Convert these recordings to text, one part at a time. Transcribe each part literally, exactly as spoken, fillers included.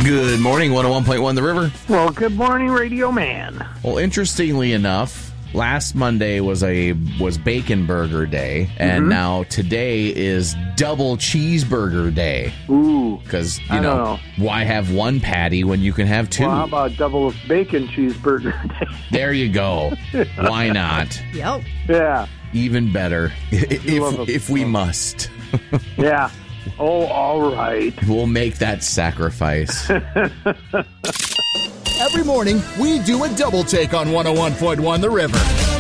Good morning, one oh one point one The River. Well, good morning, Radio Man. Well, interestingly enough, last Monday was a was Bacon Burger Day, and mm-hmm. now today is Double Cheeseburger Day. Ooh. Because, you I know, know, why have one patty when you can have two? Well, how about Double Bacon Cheeseburger Day? There you go. Why not? Yep. Yeah. Even better, if, if we must. Yeah. Oh, all right. We'll make that sacrifice. Every morning, we do a double take on one oh one point one The River.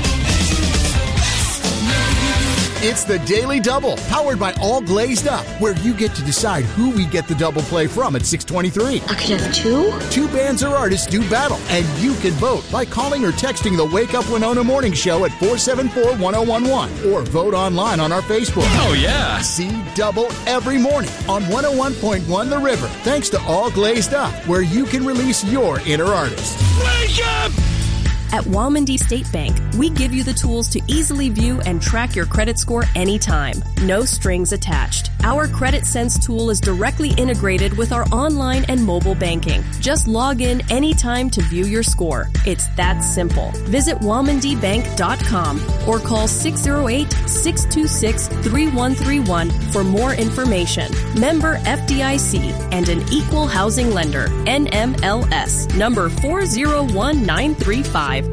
It's the Daily Double, powered by All Glazed Up, where you get to decide who we get the double play from at six twenty-three. I could have two? Two bands or artists do battle, and you can vote by calling or texting the Wake Up Winona Morning Show at four seven four, one oh one one, or vote online on our Facebook. Oh, yeah. See Double every morning on one oh one point one The River, thanks to All Glazed Up, where you can release your inner artist. Wake up! At Walmondie State Bank, we give you the tools to easily view and track your credit score anytime. No strings attached. Our Credit Sense tool is directly integrated with our online and mobile banking. Just log in anytime to view your score. It's that simple. Visit walmondie bank dot com or call six oh eight, six two six, three one three one for more information. Member F D I C and an equal housing lender. N M L S number four oh one nine three five.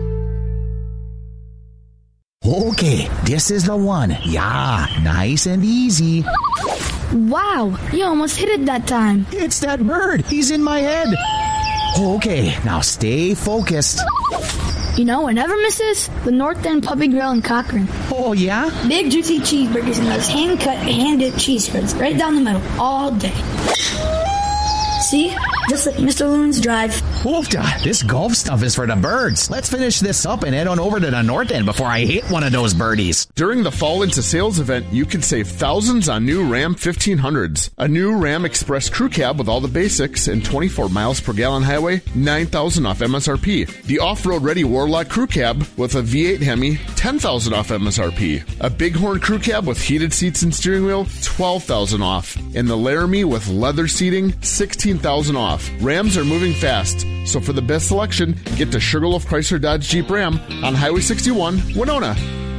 Okay, this is the one. Yeah, nice and easy. Wow, you almost hit it that time. It's that bird. He's in my head. Okay, now stay focused. You know what never misses? The North End Puppy Grill in Cochrane. Oh, yeah? Big, juicy cheeseburgers and those hand-cut, hand-dipped cheese spreads right down the middle all day. See? Just like Mister Loon's Drive. Oofda, this golf stuff is for the birds. Let's finish this up and head on over to the North End before I hit one of those birdies. During the Fall Into Sales event, you can save thousands on new Ram fifteen hundreds. A new Ram Express Crew Cab with all the basics and twenty-four miles per gallon highway, nine thousand dollars off M S R P. The off-road ready Warlock Crew Cab with a V eight Hemi, ten thousand dollars off M S R P. A Bighorn Crew Cab with heated seats and steering wheel, twelve thousand dollars off. And the Laramie with leather seating, sixteen thousand dollars off. Rams are moving fast, so for the best selection, get to Sugarloaf Chrysler Dodge Jeep Ram on Highway sixty-one, Winona.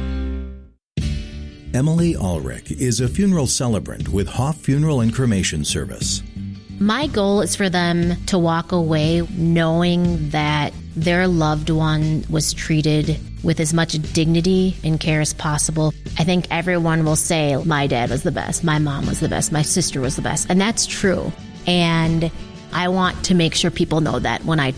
Emily Ulrich is a funeral celebrant with Hoff Funeral and Cremation Service. My goal is for them to walk away knowing that their loved one was treated with as much dignity and care as possible. I think everyone will say, my dad was the best, my mom was the best, my sister was the best, and that's true. And I want to make sure people know that when I